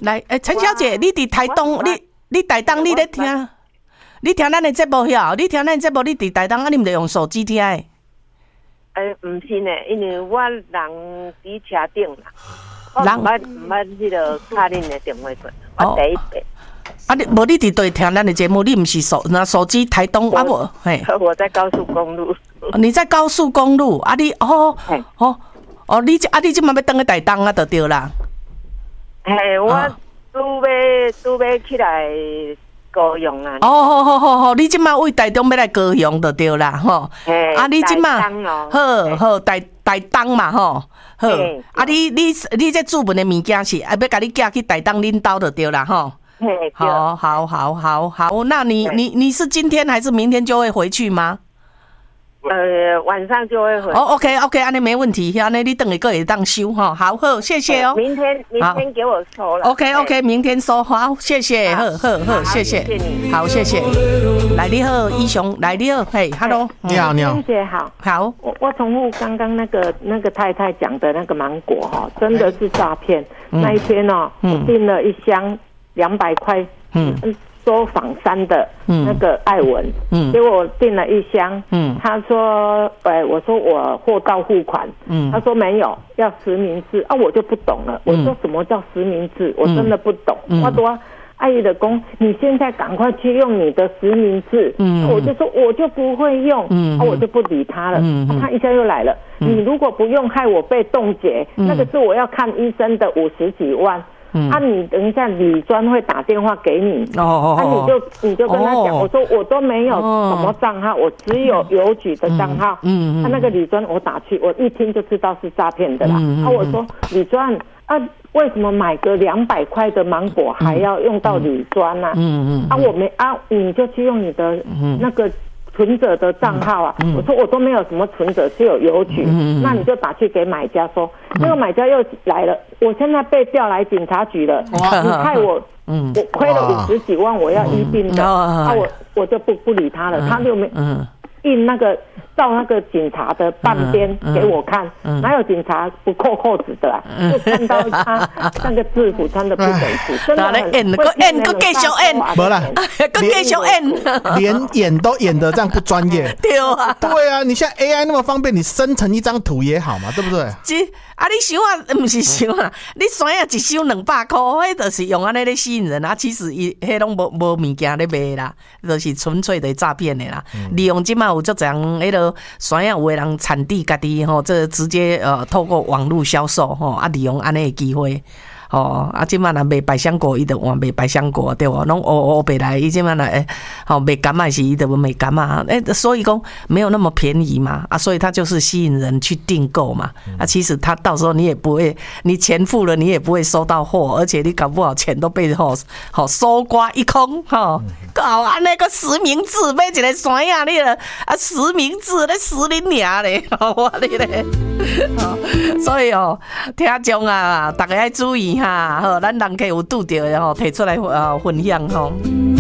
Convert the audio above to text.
来，陈小姐，你伫台东，你台东你咧听？你听咱的节目晓？你听咱的节目，你伫台东啊？你毋着用手机听的？ 毋是呢，因为我人伫车顶啦，我毋捌迄个敲恁的电话过，我第一次。 啊，你无你伫对听咱的节目？你毋是手机台东啊？无，嘿， 我在高速公路。 你在高速公路啊？你你即马要登去台东啊？就对啦。 嘿，我拄要起来高雄啊。 好，你即马为台中要来高雄就对啦，吼。啊，你即马好台东嘛，吼。好，啊，你这注文的物件是要甲你寄去台东恁兜就对啦，吼。好，那你是今天还是明天就会回去吗？ 晚上就会回。 OK，安尼没问题，安尼你等一个会当收哈。好，谢谢哦。 明天给我收了。 OK，明天收，好，谢谢，好，谢谢你， 好，谢谢。来，你好，一雄，来你好，嘿 ，Hello， 你好， 谢谢，好。我重复刚刚那个太太讲的那个芒果哈，真的是诈骗。那一天哦，我订了一箱200块，说仿山的那个艾文，结果我订了一箱，他说，我说我货到付款，他说没有，要实名制啊，我就不懂了，我说什么叫实名制，我真的不懂，我说阿姨的公，你现在赶快去用你的实名制，我就说我就不会用，我就不理他了，他一下又来了，你如果不用害我被冻结，那个是我要看医生的50几万。你等一下，理专会打电话给你。你就跟他讲，我说我都没有什么账号，我只有邮局的账号。他那个理专我打去，我一听就知道是诈骗的啦。我说理专为什么买个200块的芒果还要用到理专呢？你就去用你的那个存折的账号啊，我说我都没有什么存折，只有邮局，那你就打去给买家说，那个买家又来了，我现在被调来警察局了，你害我亏了50几万，我要医病的，我就不理他了，他就没印那个照那个警察的半边给我看，哪有警察不扣扣子的啊？就看到他那个制服穿的不整齐，真的很搁继续演， 没啦， 搁继续演， 连演都演得这样不专业。 对啊， 对啊，你现在 AI 那么方便，你生成一张图也好嘛，对不对？ 你想啊，不是想啊，你山啊一箱200块，迄就是用安尼咧吸引人啊。其实迄拢无物件咧卖啦，就是纯粹的诈骗的啦。利用即马有足侪人，迄个山啊有的人产地家己吼，这直接透过网络销售吼，利用安尼的机会。即摆若卖百香果，伊就换卖百香果，对无？拢乌白来，伊即摆若卖柑仔是伊就卖柑仔，所以讲没有那么便宜嘛，所以它就是吸引人去订购嘛，其实他到时候你也不会，你钱付了，你也不会收到货，而且你搞不好钱都被搜刮一空，搞安尼个实名制买一个山啊，你了实名制咧实恁娘咧，我你咧，所以听众啊，大家要注意。好，咱人客有拄到的提出来分享吼。